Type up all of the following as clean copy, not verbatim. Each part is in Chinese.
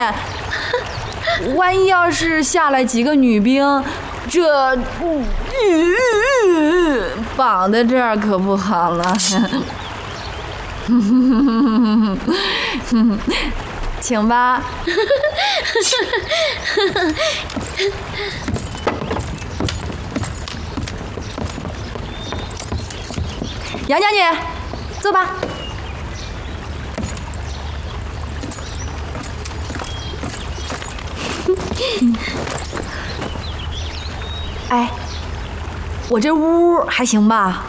万一要是下来几个女兵，这绑在这儿可不好了。请吧。杨将军，坐吧。哎，我这屋还行吧？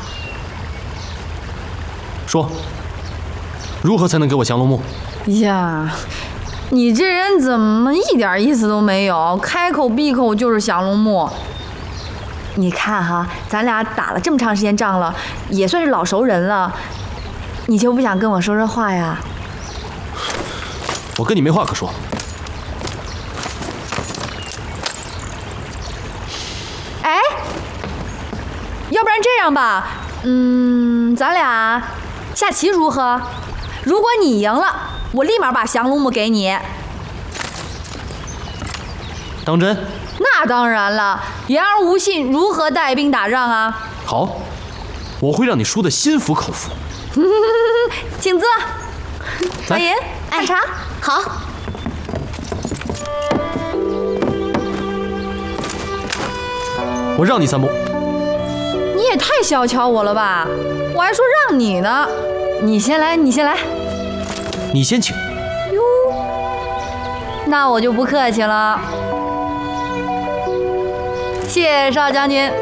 说，如何才能给我降龙木？ 呀，你这人怎么一点意思都没有？开口闭口就是降龙木。你看哈，咱俩打了这么长时间仗了，也算是老熟人了，你就不想跟我说说话呀？ 我跟你没话可说。 哎，要不然这样吧，咱俩下棋如何？如果你赢了，我立马把降龙木给你。 当真？ 那当然了，言而无信，如何带兵打仗啊？ 好，我会让你输得心服口服。 请坐。小银，看茶。 好。 我让你3步。 你也太小瞧我了吧！我还说让你呢。你先来，你先来。 你先请。 哟，那我就不客气了。谢谢邵将军。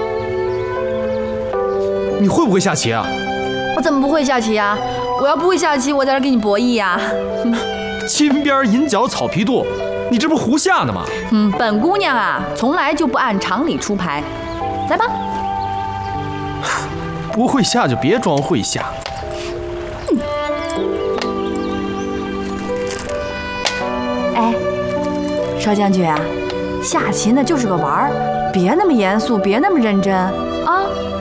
你会不会下棋啊？ 我怎么不会下棋呀？我要不会下棋，我在这跟你博弈呀。 金边银角草皮垛，你这不胡下呢吗？ 本姑娘啊，从来就不按常理出牌。来吧。 不会下就别装会下。 哎，邵将军啊，下棋呢就是个玩儿，别那么严肃，别那么认真啊。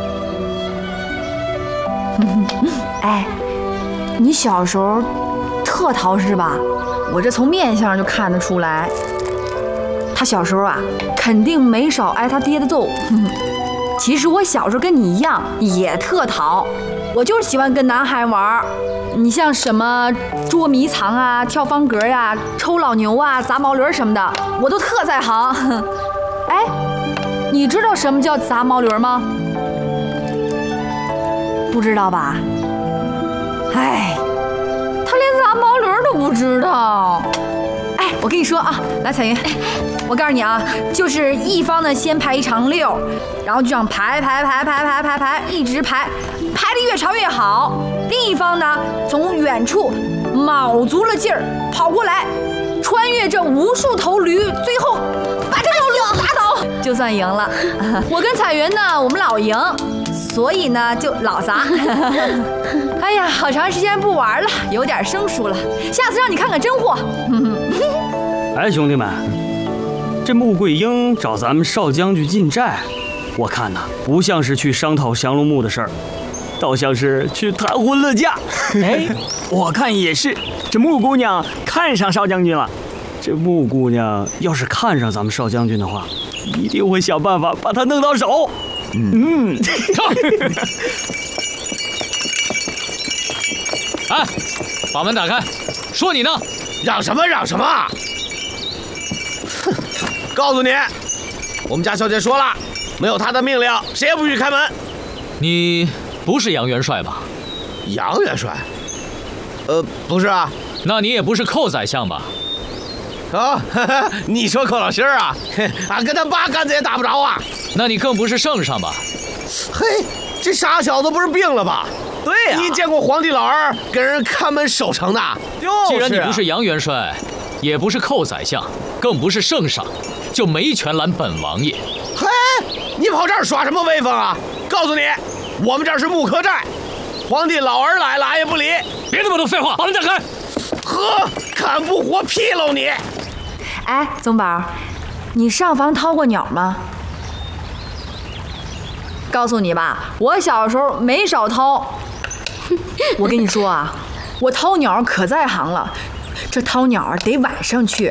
哎，你小时候特淘是吧？我这从面相就看得出来。他小时候啊，肯定没少挨他爹的揍。其实我小时候跟你一样，也特淘，我就是喜欢跟男孩玩。你像什么捉迷藏啊、跳方格呀、抽老牛啊、砸毛驴什么的，我都特在行。哎，你知道什么叫砸毛驴吗？不知道吧？哎，他连砸毛驴都不知道。哎，我跟你说啊，来彩云，我告诉你啊，就是一方呢先排一长溜，然后就这样排，一直排得越长越好。另一方呢，从远处卯足了劲儿跑过来，穿越这无数头驴，最后把这头驴打倒，就算赢了。我跟彩云呢，我们老赢，所以呢就老砸。哎呀，好长时间不玩了，有点生疏了，下次让你看看真货。 哎，兄弟们，这穆桂英找咱们邵将军进寨，我看呐，不像是去商讨降龙木的事儿，倒像是去谈婚论嫁。 哎，我看也是，这穆姑娘看上邵将军了。 这穆姑娘要是看上咱们邵将军的话，一定会想办法把他弄到手。 哎，把门打开！说你呢， 嚷什么嚷什么？哼！告诉你，我们家小姐说了，没有她的命令，谁也不许开门。 你不是杨元帅吧？ 杨元帅？不是啊。 那你也不是寇宰相吧？ 啊，你说寇老心儿啊？俺跟他八竿子也打不着啊。 那你更不是圣上吧？ 嘿，这傻小子不是病了吧？ 对呀， 你见过皇帝老儿给人看门守城的？ 既然你不是杨元帅，也不是寇宰相，更不是圣上，就没权拦本王爷。 嘿，你跑这儿耍什么威风啊？告诉你，我们这儿是木柯寨，皇帝老儿来了俺也不理。 别那么多废话，把门打开！ 呵，看不活劈喽你！ 哎，宗宝，你上房掏过鸟吗？告诉你吧，我小时候没少掏。我跟你说啊，我掏鸟可在行了。这掏鸟得晚上去，